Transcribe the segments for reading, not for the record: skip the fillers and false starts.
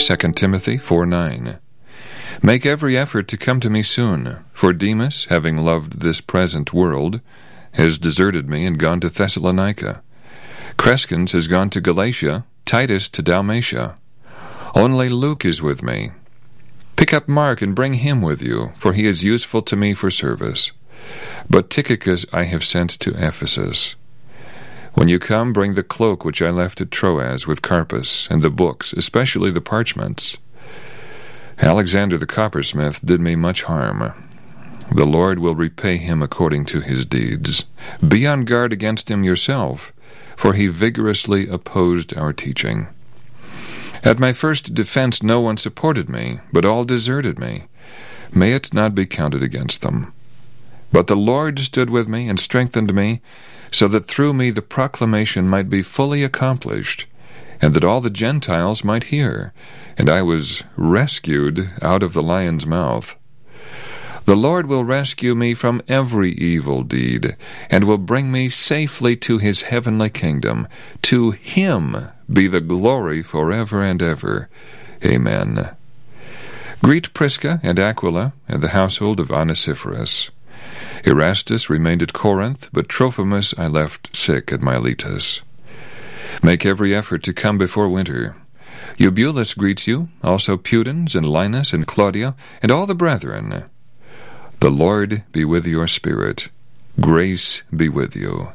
2 Timothy 4:9. Make every effort to come to me soon, for Demas, having loved this present world, has deserted me and gone to Thessalonica. Crescens has gone to Galatia, Titus to Dalmatia. Only Luke is with me. Pick up Mark and bring him with you, for he is useful to me for service. But Tychicus I have sent to Ephesus. When you come, bring the cloak which I left at Troas with Carpus, and the books, especially the parchments. Alexander the coppersmith did me much harm. The Lord will repay him according to his deeds. Be on guard against him yourself, for he vigorously opposed our teaching. At my first defense no one supported me, but all deserted me. May it not be counted against them. But the Lord stood with me and strengthened me, so that through me the proclamation might be fully accomplished, and that all the Gentiles might hear, and I was rescued out of the lion's mouth. The Lord will rescue me from every evil deed, and will bring me safely to his heavenly kingdom. To him be the glory forever and ever. Amen. Greet Prisca and Aquila and the household of Onesiphorus. Erastus remained at Corinth, but Trophimus I left sick at Miletus. Make every effort to come before winter. Eubulus greets you, also Pudens and Linus and Claudia, and all the brethren. The Lord be with your spirit. Grace be with you.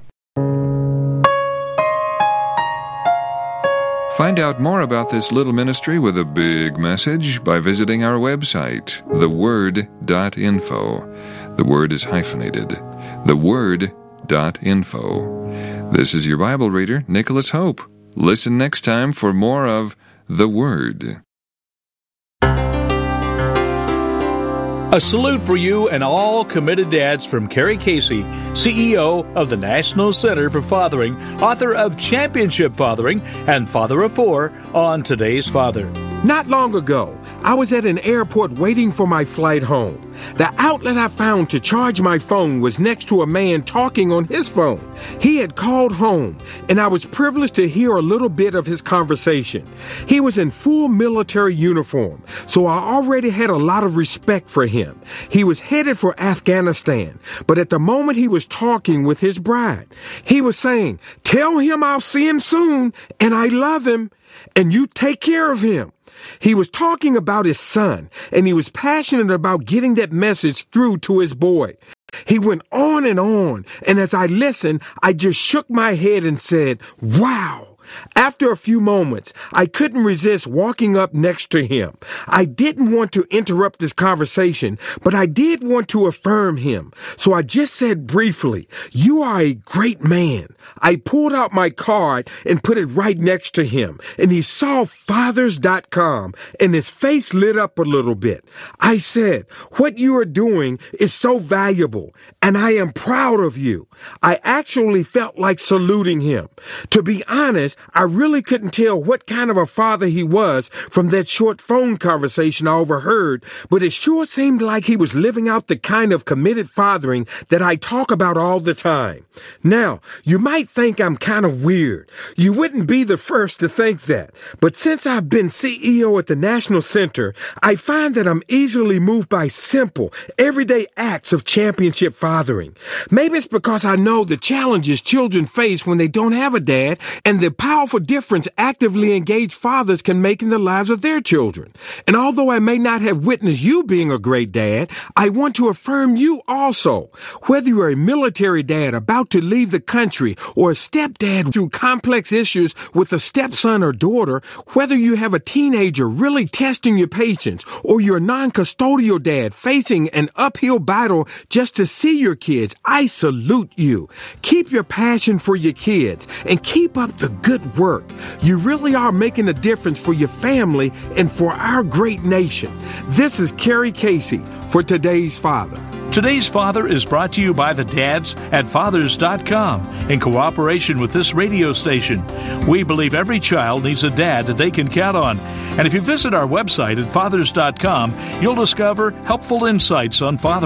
Find out more about this little ministry with a big message by visiting our website, theword.info. The word is hyphenated. theword.info. This is your Bible reader, Nicholas Hope. Listen next time for more of The Word. A salute for you and all committed dads from Kerry Casey, CEO of the National Center for Fathering, author of Championship Fathering and Father of Four on Today's Father. Not long ago, I was at an airport waiting for my flight home. The outlet I found to charge my phone was next to a man talking on his phone. He had called home, and I was privileged to hear a little bit of his conversation. He was in full military uniform, so I already had a lot of respect for him. He was headed for Afghanistan, but at the moment he was talking with his bride, he was saying, "Tell him I'll see him soon, and I love him, and you take care of him." He was talking about his son, and he was passionate about getting that message through to his boy. He went on, and as I listened, I just shook my head and said, "Wow." After a few moments, I couldn't resist walking up next to him. I didn't want to interrupt this conversation, but I did want to affirm him. So I just said briefly, "You are a great man." I pulled out my card and put it right next to him, and he saw fathers.com, and his face lit up a little bit. I said, "What you are doing is so valuable, and I am proud of you." I actually felt like saluting him. To be honest, I really couldn't tell what kind of a father he was from that short phone conversation I overheard, but it sure seemed like he was living out the kind of committed fathering that I talk about all the time. Now, you might think I'm kind of weird. You wouldn't be the first to think that. But since I've been CEO at the National Center, I find that I'm easily moved by simple, everyday acts of championship fathering. Maybe it's because I know the challenges children face when they don't have a dad and the powerful difference actively engaged fathers can make in the lives of their children. And although I may not have witnessed you being a great dad, I want to affirm you also. Whether you're a military dad about to leave the country or a stepdad through complex issues with a stepson or daughter, whether you have a teenager really testing your patience or you're a non-custodial dad facing an uphill battle just to see your kids, I salute you. Keep your passion for your kids and keep up the good work. You really are making a difference for your family and for our great nation. This is Kerry Casey for Today's Father. Today's Father is brought to you by the dads at fathers.com in cooperation with this radio station. We believe every child needs a dad that they can count on. And if you visit our website at fathers.com, you'll discover helpful insights on fathering.